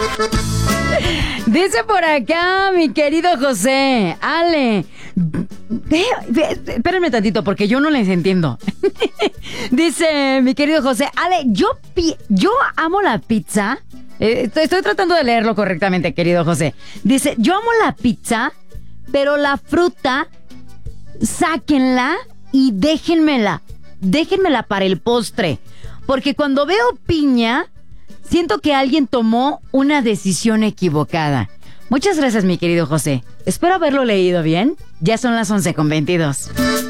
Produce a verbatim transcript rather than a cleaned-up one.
Dice por acá mi querido José, Ale, ve, ve, espérenme tantito porque yo no les entiendo. Dice mi querido José, Ale, yo, pi, yo amo la pizza. Eh, estoy, estoy tratando de leerlo correctamente, querido José. Dice, yo amo la pizza, pero la fruta, sáquenla y déjenmela. Déjenmela para el postre. Porque cuando veo piña, siento que alguien tomó una decisión equivocada. Muchas gracias, mi querido José. Espero haberlo leído bien. Ya son las once con veintidós.